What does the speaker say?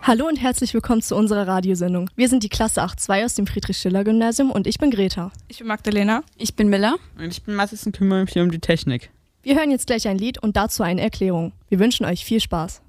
Hallo und herzlich willkommen zu unserer Radiosendung. Wir sind die Klasse 8.2 aus dem Friedrich-Schiller-Gymnasium und ich bin Greta. Ich bin Magdalena. Ich bin Miller. Und ich bin Mathis und kümmere mich hier um die Technik. Wir hören jetzt gleich ein Lied und dazu eine Erklärung. Wir wünschen euch viel Spaß.